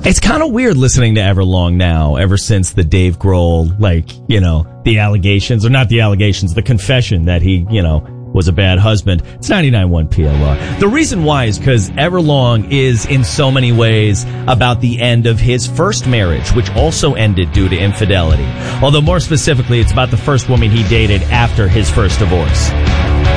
It's kind of weird listening to Everlong now, ever since the Dave Grohl, the allegations, or not the allegations, the confession that he, was a bad husband. It's 99.1 PLR. The reason why is because Everlong is in so many ways about the end of his first marriage, which also ended due to infidelity. Although more specifically, it's about the first woman he dated after his first divorce.